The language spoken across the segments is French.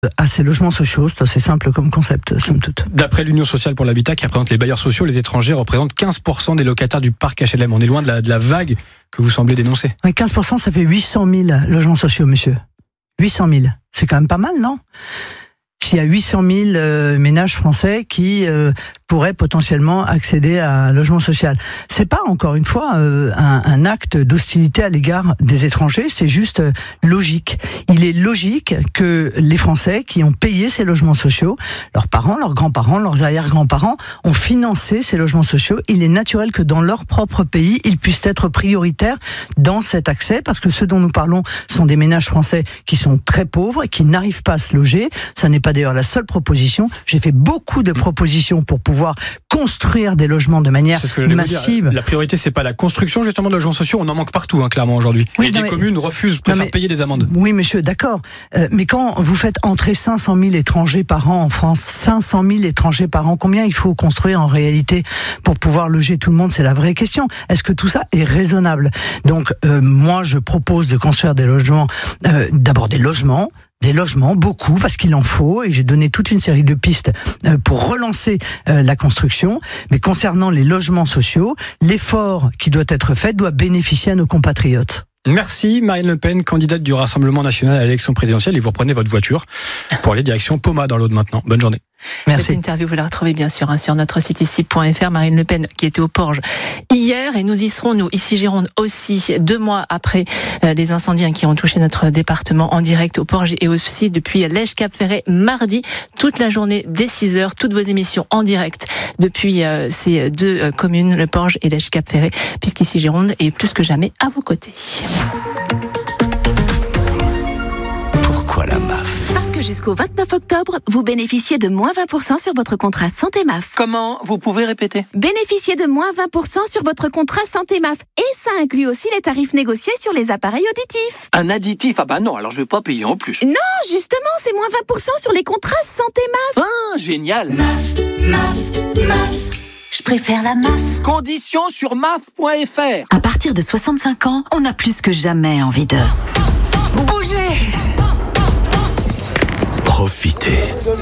à ces logements sociaux. C'est assez simple comme concept, somme toute. D'après l'Union sociale pour l'habitat, qui représente les bailleurs sociaux, les étrangers représentent 15% des locataires du parc HLM. On est loin de la vague que vous semblez dénoncer. Oui, 15%, ça fait 800 000 logements sociaux, monsieur. 800 000. C'est quand même pas mal, non ? S'il y a 800 000 ménages français qui pourraient potentiellement accéder à un logement social. C'est pas, encore une fois, un acte d'hostilité à l'égard des étrangers, c'est juste logique. Il est logique que les Français qui ont payé ces logements sociaux, leurs parents, leurs grands-parents, leurs arrière-grands-parents, ont financé ces logements sociaux. Il est naturel que dans leur propre pays, ils puissent être prioritaires dans cet accès, parce que ceux dont nous parlons sont des ménages français qui sont très pauvres et qui n'arrivent pas à se loger. Ça n'est pas d'ailleurs la seule proposition. J'ai fait beaucoup de propositions pour pouvoir construire des logements de manière massive. La priorité, c'est pas la construction justement de logements sociaux. On en manque partout, clairement aujourd'hui. Oui, et des communes refusent, préfèrent payer des amendes. Oui, monsieur, d'accord. Mais quand vous faites entrer 500 000 étrangers par an en France, 500 000 étrangers par an, combien il faut construire en réalité pour pouvoir loger tout le monde ? C'est la vraie question. Est-ce que tout ça est raisonnable ? Donc, moi, je propose de construire des logements, d'abord des logements, beaucoup, parce qu'il en faut, et j'ai donné toute une série de pistes pour relancer la construction. Mais concernant les logements sociaux, l'effort qui doit être fait doit bénéficier à nos compatriotes. Merci Marine Le Pen, candidate du Rassemblement national à l'élection présidentielle, et vous reprenez votre voiture pour aller direction Poma dans l'Aude maintenant. Bonne journée. Merci. Cette interview, vous la retrouvez bien sûr sur notre site ici.fr. Marine Le Pen qui était au Porge hier, et nous y serons, nous, ici Gironde aussi, 2 mois après les incendies qui ont touché notre département, en direct au Porge, et aussi depuis Lège-Cap-Ferret mardi, toute la journée dès 6h, toutes vos émissions en direct depuis ces 2 communes, le Porge et Lège-Cap-Ferret, puisqu'ici Gironde est plus que jamais à vos côtés. Pourquoi la MAF ? Parce que jusqu'au 29 octobre, vous bénéficiez de moins 20% sur votre contrat Santé MAF. Comment ? Vous pouvez répéter ? Bénéficiez de moins 20% sur votre contrat Santé MAF. Et ça inclut aussi les tarifs négociés sur les appareils auditifs. Un additif ? Ah bah non, alors je vais pas payer en plus. Non, justement, c'est moins 20% sur les contrats Santé MAF. Ah, génial ! MAF. Je préfère la MAF. Conditions sur maf.fr. À partir de 65 ans, on a plus que jamais envie de bouger. Profitez.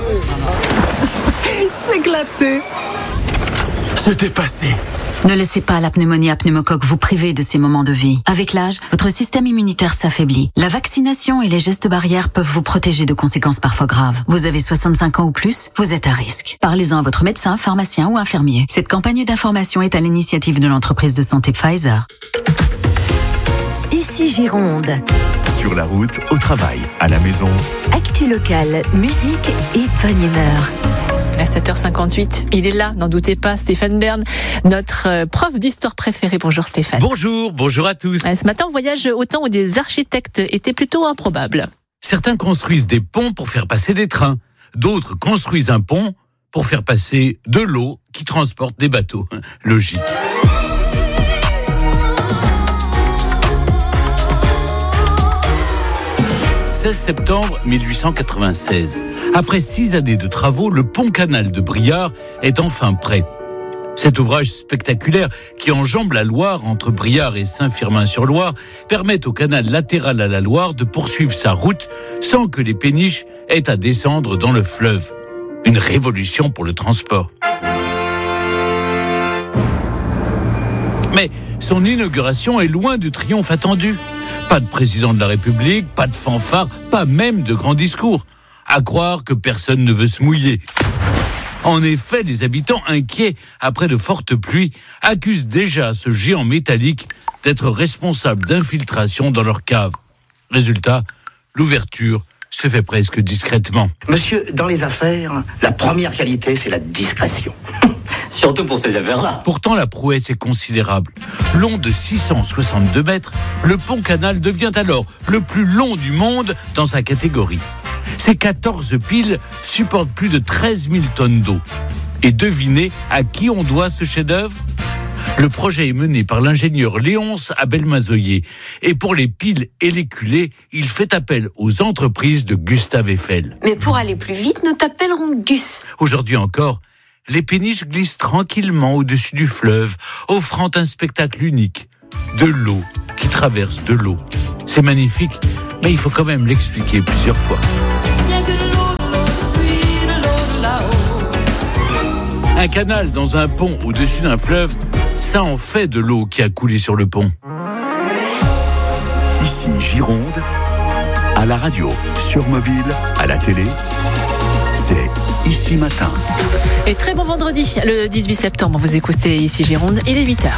S'éclater. Se dépasser. Ne laissez pas la pneumonie à pneumocoque vous priver de ces moments de vie. Avec l'âge, votre système immunitaire s'affaiblit. La vaccination et les gestes barrières peuvent vous protéger de conséquences parfois graves. Vous avez 65 ans ou plus, vous êtes à risque. Parlez-en à votre médecin, pharmacien ou infirmier. Cette campagne d'information est à l'initiative de l'entreprise de santé Pfizer. Ici Gironde. Sur la route, au travail, à la maison. Actu locale, musique et bonne humeur. À 7h58, il est là, n'en doutez pas, Stéphane Bern, notre prof d'histoire préféré. Bonjour Stéphane. Bonjour à tous. Ce matin, on voyage au temps où des architectes étaient plutôt improbables. Certains construisent des ponts pour faire passer des trains. D'autres construisent un pont pour faire passer de l'eau qui transporte des bateaux. Logique. « 16 septembre 1896. Après 6 années de travaux, le pont-canal de Briare est enfin prêt. Cet ouvrage spectaculaire qui enjambe la Loire entre Briare et Saint-Firmin-sur-Loire permet au canal latéral à la Loire de poursuivre sa route sans que les péniches aient à descendre dans le fleuve. Une révolution pour le transport. Mais son inauguration est loin du triomphe attendu. Pas de président de la République, pas de fanfare, pas même de grands discours. À croire que personne ne veut se mouiller. En effet, les habitants, inquiets après de fortes pluies, accusent déjà ce géant métallique d'être responsable d'infiltration dans leur cave. Résultat, l'ouverture se fait presque discrètement. Monsieur, dans les affaires, la première qualité, c'est la discrétion. Surtout pour ces affaires-là. Pourtant, la prouesse est considérable. Long de 662 mètres, le pont-canal devient alors le plus long du monde dans sa catégorie. Ces 14 piles supportent plus de 13 000 tonnes d'eau. Et devinez à qui on doit ce chef-d'œuvre ? Le projet est mené par l'ingénieur Léonce Abel-Mazoyer. Et pour les piles et les culées, il fait appel aux entreprises de Gustave Eiffel. Mais pour aller plus vite, nous t'appellerons Gus. Aujourd'hui encore, les péniches glissent tranquillement au-dessus du fleuve, offrant un spectacle unique. De l'eau qui traverse de l'eau. C'est magnifique, mais il faut quand même l'expliquer plusieurs fois. Un canal dans un pont au-dessus d'un fleuve, ça en fait de l'eau qui a coulé sur le pont. Ici Gironde, à la radio, sur mobile, à la télé, c'est Ici Matin. Et très bon vendredi, le 18 septembre, vous écoutez Ici Gironde, il est 8h.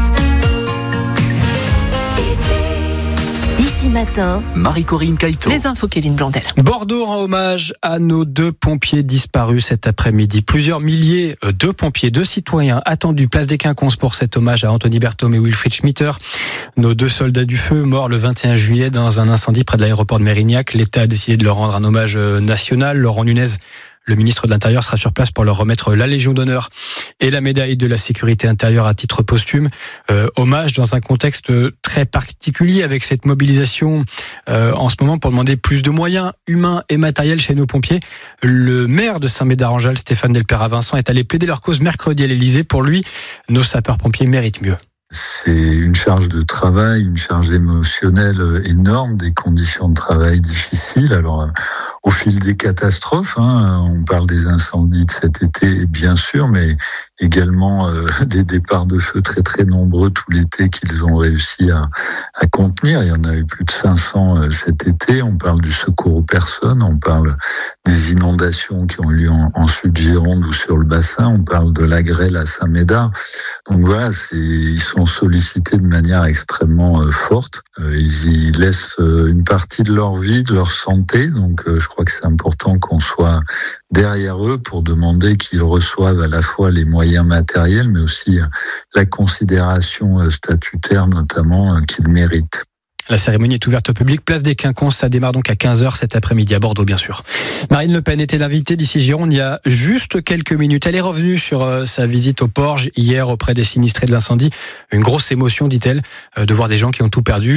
Ici Matin, Marie-Corinne Caïto. Les infos, Kevin Blandel. Bordeaux rend hommage à nos 2 pompiers disparus cet après-midi. Plusieurs milliers de pompiers, de citoyens attendus place des Quinconces pour cet hommage à Anthony Berthaume et Wilfried Schmitter. Nos 2 soldats du feu morts le 21 juillet dans un incendie près de l'aéroport de Mérignac. L'État a décidé de leur rendre un hommage national. Laurent Nunez, le ministre de l'Intérieur, sera sur place pour leur remettre la Légion d'honneur et la médaille de la sécurité intérieure à titre posthume. Hommage dans un contexte très particulier avec cette mobilisation en ce moment pour demander plus de moyens humains et matériels chez nos pompiers. Le maire de Saint-Médard-en-Jalles, Stéphane Delpère-Vincent, est allé plaider leur cause mercredi à l'Élysée. Pour lui, nos sapeurs-pompiers méritent mieux. C'est une charge de travail, une charge émotionnelle énorme, des conditions de travail difficiles. Alors, au fil des catastrophes, on parle des incendies de cet été, bien sûr, mais également des départs de feu très très nombreux tout l'été qu'ils ont réussi à contenir. Il y en a eu plus de 500 cet été. On parle du secours aux personnes, on parle des inondations qui ont eu lieu en Sud-Gironde ou sur le bassin, on parle de la grêle à Saint-Médard. Donc voilà, ils sont sollicités de manière extrêmement forte. Ils y laissent une partie de leur vie, de leur santé. Donc je crois que c'est important qu'on soit derrière eux pour demander qu'ils reçoivent à la fois les moyens matériels, mais aussi la considération statutaire notamment qu'ils méritent. La cérémonie est ouverte au public, place des Quinconces. Ça démarre donc à 15h cet après-midi à Bordeaux, bien sûr. Marine Le Pen était l'invitée d'Ici Gironde il y a juste quelques minutes. Elle est revenue sur sa visite au Porge hier auprès des sinistrés de l'incendie. Une grosse émotion, dit-elle, de voir des gens qui ont tout perdu.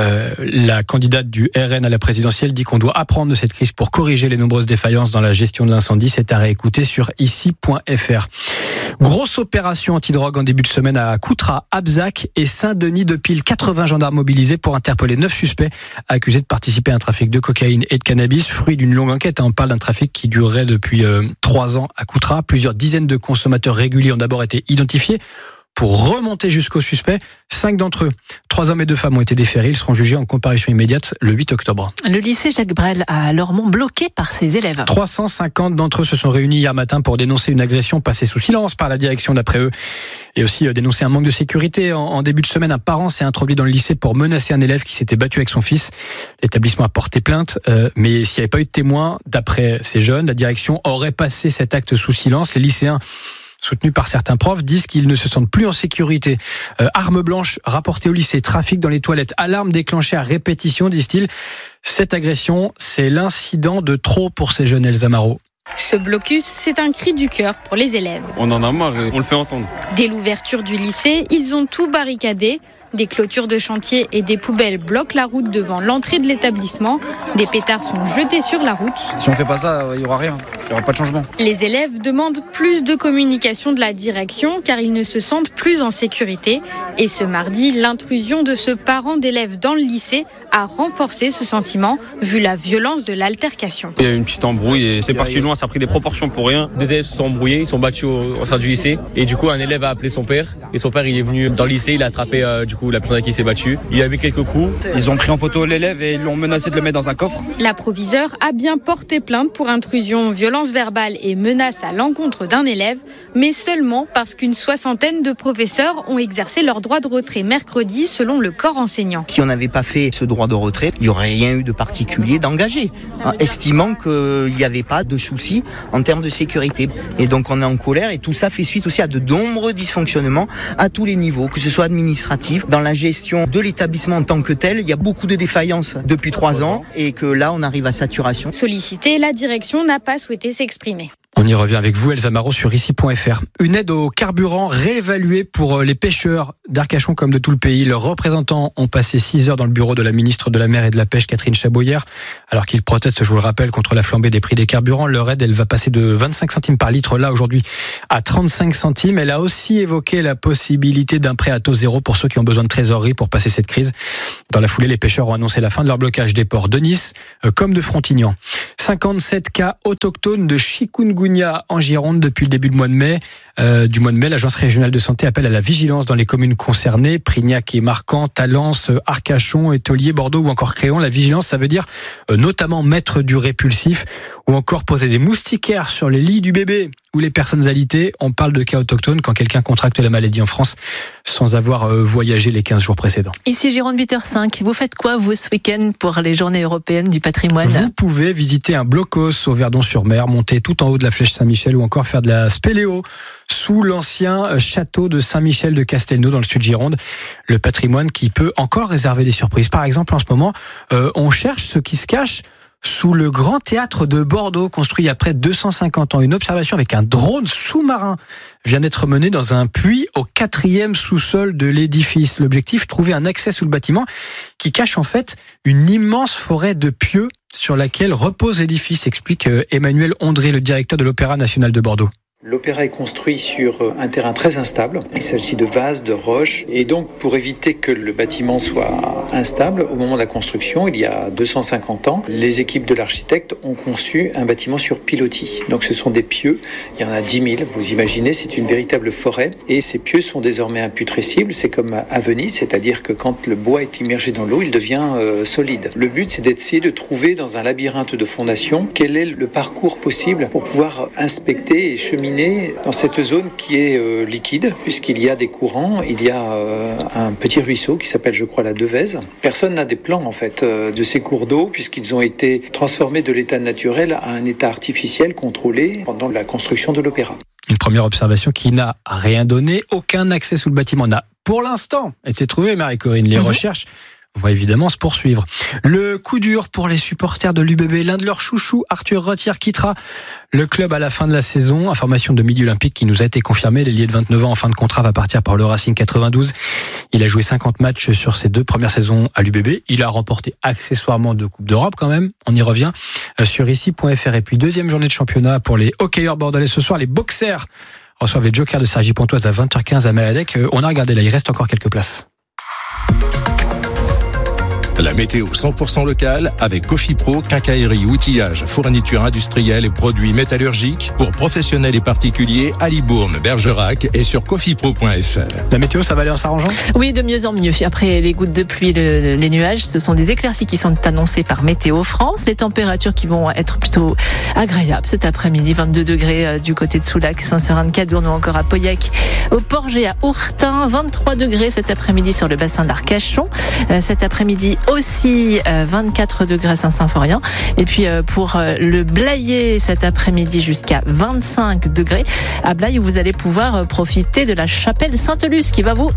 La candidate du RN à la présidentielle dit qu'on doit apprendre de cette crise pour corriger les nombreuses défaillances dans la gestion de l'incendie. C'est à réécouter sur ici.fr. Grosse opération antidrogue en début de semaine à Coutras, Abzac et Saint-Denis-de-Pile. 80 gendarmes mobilisés pour interpeller 9 suspects accusés de participer à un trafic de cocaïne et de cannabis, fruit d'une longue enquête. On parle d'un trafic qui durerait depuis 3 ans à Coutras. Plusieurs dizaines de consommateurs réguliers ont d'abord été identifiés. Pour remonter jusqu'aux suspects, 5 d'entre eux, 3 hommes et 2 femmes, ont été déférés. Ils seront jugés en comparution immédiate le 8 octobre. Le lycée Jacques Brel à Lormont bloqué par ses élèves. 350 d'entre eux se sont réunis hier matin pour dénoncer une agression passée sous silence par la direction d'après eux. Et aussi dénoncer un manque de sécurité. En début de semaine, un parent s'est introduit dans le lycée pour menacer un élève qui s'était battu avec son fils. L'établissement a porté plainte, mais s'il n'y avait pas eu de témoins, d'après ces jeunes, la direction aurait passé cet acte sous silence. Les lycéens, soutenus par certains profs, disent qu'ils ne se sentent plus en sécurité. Armes blanches rapportées au lycée, trafic dans les toilettes, alarme déclenchée à répétition, disent-ils. Cette agression, c'est l'incident de trop pour ces jeunes, Elsa Marot. Ce blocus, c'est un cri du cœur pour les élèves. On en a marre, on le fait entendre. Dès l'ouverture du lycée, ils ont tout barricadé. Des clôtures de chantier et des poubelles bloquent la route devant l'entrée de l'établissement. Des pétards sont jetés sur la route. Si on fait pas ça, il n'y aura rien. Il n'y aura pas de changement. Les élèves demandent plus de communication de la direction car ils ne se sentent plus en sécurité. Et ce mardi, l'intrusion de ce parent d'élève dans le lycée a renforcé ce sentiment vu la violence de l'altercation. Il y a eu une petite embrouille et c'est parti loin, ça a pris des proportions pour rien. Des élèves se sont embrouillés, ils sont battus au sein du lycée. Et du coup, un élève a appelé son père. Et son père, il est venu dans le lycée, il a attrapé la personne avec qui il s'est battu. Il a mis quelques coups. Ils ont pris en photo l'élève et ils l'ont menacé de le mettre dans un coffre. La proviseure a bien porté plainte pour intrusion, violence verbale et menace à l'encontre d'un élève, mais seulement parce qu'une 60aine de professeurs ont exercé leur droit de retrait mercredi selon le corps enseignant. Si on n'avait pas fait ce droit de retrait, il n'y aurait rien eu de particulier d'engagé, estimant qu'il n'y avait pas de soucis en termes de sécurité. Et donc on est en colère et tout ça fait suite aussi à de nombreux dysfonctionnements à tous les niveaux, que ce soit administratif, dans la gestion de l'établissement en tant que tel. Il y a beaucoup de défaillances depuis 3 ans et que là on arrive à saturation. Sollicitée, la direction n'a pas souhaité s'exprimer. On y revient avec vous, Elsa Marot, sur ici.fr. Une aide au carburant réévaluée pour les pêcheurs d'Arcachon comme de tout le pays. Leurs représentants ont passé 6 heures dans le bureau de la ministre de la Mer et de la Pêche, Catherine Chaboillère. Alors qu'ils protestent, je vous le rappelle, contre la flambée des prix des carburants. Leur aide, elle va passer de 25 centimes par litre, là, aujourd'hui, à 35 centimes. Elle a aussi évoqué la possibilité d'un prêt à taux zéro pour ceux qui ont besoin de trésorerie pour passer cette crise. Dans la foulée, les pêcheurs ont annoncé la fin de leur blocage des ports de Nice comme de Frontignan. 57 cas autochtones de chikungunya Pugna en Gironde depuis le début du mois de mai. L'Agence régionale de santé appelle à la vigilance dans les communes concernées. Prignac et Marcan, Talence, Arcachon, Étolier, Bordeaux ou encore Créon. La vigilance, ça veut dire notamment mettre du répulsif ou encore poser des moustiquaires sur les lits du bébé ou les personnes alitées. On parle de cas autochtones quand quelqu'un contracte la maladie en France sans avoir voyagé les 15 jours précédents. Ici Gironde 8h05. Vous faites quoi vous ce week-end pour les journées européennes du patrimoine ? Vous pouvez visiter un blocos au Verdon-sur-Mer, monter tout en haut de la flèche Saint-Michel ou encore faire de la spéléo sous l'ancien château de Saint-Michel de Castelnau dans le sud Gironde. Le patrimoine qui peut encore réserver des surprises. Par exemple, en ce moment, on cherche ce qui se cache sous le Grand Théâtre de Bordeaux, construit il y a près de 250 ans. Une observation avec un drone sous-marin vient d'être menée dans un puits au 4e sous-sol de l'édifice. L'objectif, trouver un accès sous le bâtiment qui cache en fait une immense forêt de pieux sur laquelle repose l'édifice, explique Emmanuel Ondré, le directeur de l'Opéra national de Bordeaux. L'opéra est construit sur un terrain très instable. Il s'agit de vases, de roches. Et donc, pour éviter que le bâtiment soit instable, au moment de la construction, il y a 250 ans, les équipes de l'architecte ont conçu un bâtiment sur pilotis. Donc, ce sont des pieux. Il y en a 10 000. Vous imaginez, c'est une véritable forêt. Et ces pieux sont désormais imputrescibles. C'est comme à Venise, c'est-à-dire que quand le bois est immergé dans l'eau, il devient solide. Le but, c'est d'essayer de trouver dans un labyrinthe de fondation quel est le parcours possible pour pouvoir inspecter et cheminer dans cette zone qui est liquide, puisqu'il y a des courants, il y a un petit ruisseau qui s'appelle, je crois, la Devèze. Personne n'a des plans, en fait, de ces cours d'eau, puisqu'ils ont été transformés de l'état naturel à un état artificiel contrôlé pendant la construction de l'opéra. Une première observation qui n'a rien donné, aucun accès sous le bâtiment n'a, pour l'instant, été trouvé, Marie-Corinne. Les recherches vont évidemment se poursuivre. Le coup dur pour les supporters de l'UBB, l'un de leurs chouchous, Arthur Retière, quittera le club à la fin de la saison. Information de Midi Olympique qui nous a été confirmée. L'ailier de 29 ans en fin de contrat va partir par le Racing 92. Il a joué 50 matchs sur ses 2 premières saisons à l'UBB. Il a remporté accessoirement 2 Coupes d'Europe quand même. On y revient sur ici.fr. Et puis deuxième journée de championnat pour les hockeyeurs bordelais ce soir. Les boxers reçoivent les Jokers de Cergy-Pontoise à 20h15 à Maladec. On a regardé là, il reste encore quelques places. La météo 100% locale avec Cofipro, quincaillerie, outillage, fourniture industrielle et produits métallurgiques pour professionnels et particuliers à Libourne, Bergerac et sur cofipro.fr. La météo, ça va aller en s'arrangeant ? Oui, de mieux en mieux. Après les gouttes de pluie, les nuages, ce sont des éclaircies qui sont annoncées par Météo France. Les températures qui vont être plutôt agréables cet après-midi. 22 degrés du côté de Soulac, Saint-Seurin de Cadourne ou encore à Pauillac, au Porge et à Ourtin. 23 degrés cet après-midi sur le bassin d'Arcachon. Cet après-midi aussi 24 degrés à Saint-Symphorien. Et puis pour le Blayais cet après-midi jusqu'à 25 degrés à Blaye, où vous allez pouvoir profiter de la chapelle Sainte-Luce qui va vous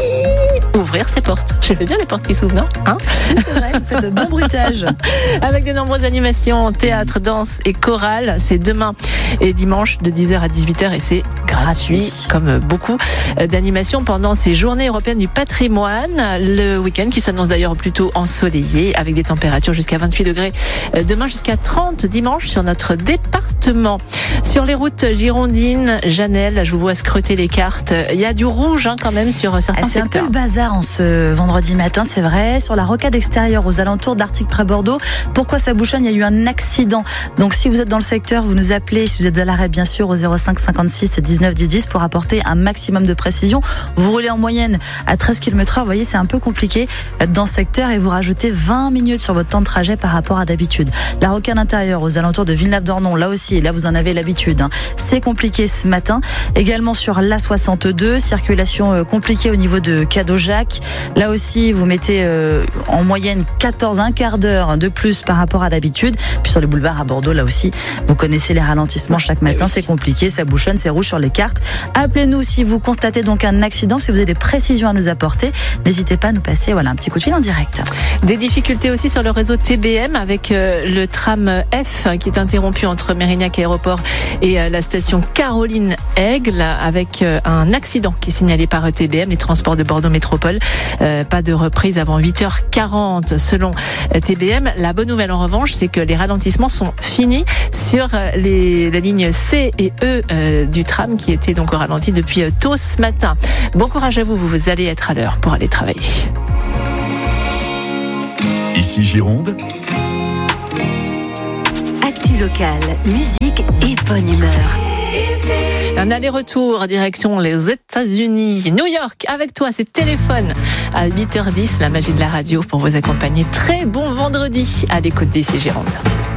ouvrir ses portes. J'ai fait bien les portes qui s'ouvrent, non ? C'est vrai, vous faites de bons bruitages. Avec de nombreuses animations, théâtre, danse et chorale. C'est demain et dimanche de 10h à 18h et c'est gratuit, comme beaucoup d'animations pendant ces journées européennes du patrimoine. Le week-end qui s'annonce d'ailleurs plutôt ensoleillé avec des températures jusqu'à 28 degrés demain, jusqu'à 30 dimanche sur notre département. Sur les routes girondines, Janelle, je vous vois scruter les cartes. Il y a du rouge quand même sur certains secteurs. C'est un peu le bazar en ce vendredi matin, c'est vrai. Sur la rocade extérieure aux alentours d'Artic-Près-Bordeaux. Pourquoi ça bouchonne ? Il y a eu un accident. Donc si vous êtes dans le secteur, vous nous appelez. Si vous êtes à l'arrêt, bien sûr, au 05 56 19 10 10 pour apporter un maximum de précision. Vous roulez en moyenne à 13 km/h. Vous voyez, c'est un peu compliqué dans ce secteur et vous rajoutez 20 minutes sur votre temps de trajet par rapport à d'habitude. La rocade intérieure aux alentours de Villeneuve-d'Ornon, là aussi, là vous en avez l'habitude. C'est compliqué ce matin. Également sur l'A62, circulation compliquée au niveau de Cadojac. Là aussi, vous mettez en moyenne 14, un quart d'heure de plus par rapport à d'habitude. Puis sur le boulevard à Bordeaux, là aussi, vous connaissez les ralentissements chaque matin. C'est compliqué, ça bouchonne, c'est rouge sur les cartes. Appelez-nous si vous constatez donc un accident, si vous avez des précisions à nous apporter. N'hésitez pas à nous passer un petit coup de fil en direct. Des difficultés aussi sur le réseau TBM avec le tram F qui est interrompu entre Mérignac Aéroport et la station Caroline-Aigle avec un accident qui est signalé par TBM, les transports de Bordeaux Métropole. Pas de reprise avant 8h40 selon TBM. La bonne nouvelle en revanche, c'est que les ralentissements sont finis sur la ligne C et E du tram qui était donc au ralenti depuis tôt ce matin. Bon courage à vous, vous allez être à l'heure pour aller travailler. Ici Gironde. Actu locale, musique et bonne humeur. Un aller-retour direction les États-Unis, New York, avec toi, c'est Téléphone à 8h10, la magie de la radio pour vous accompagner. Très bon vendredi à l'écoute d'ici Gironde.